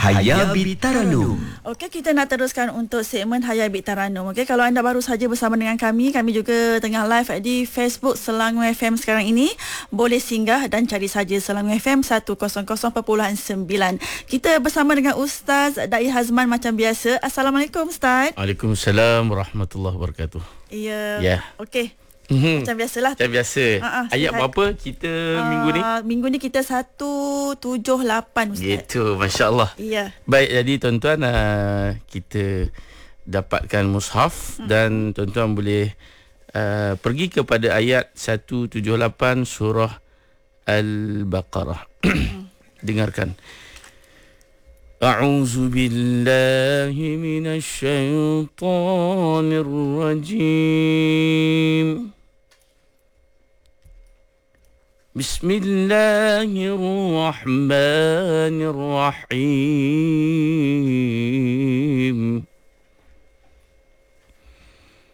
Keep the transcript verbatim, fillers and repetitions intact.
Hayabit Taranum. Okey, kita nak teruskan untuk segmen Hayabit Taranum. Okey, kalau anda baru saja bersama dengan kami, kami juga tengah live di Facebook Selangor F M sekarang ini. Boleh singgah dan cari saja Selangor F M seratus perpuluhan sembilan. Kita bersama dengan Ustaz Dai Hazman macam biasa. Assalamualaikum Ustaz. Waalaikumsalam warahmatullahi wabarakatuh. Ya. Ya. Okey. Macam biasalah. Macam biasa. Uh-uh, Ayat berapa kita uh, minggu ni? Minggu ni kita seratus tujuh puluh lapan Ustaz. Gitu, Masya Allah. Ya. Baik, jadi tuan-tuan, uh, kita dapatkan mushaf hmm. dan tuan-tuan boleh uh, pergi kepada ayat seratus tujuh puluh lapan surah Al-Baqarah. Dengarkan. A'udzu billahi minasy syaithanir rajim. Bismillahirrahmanirrahim.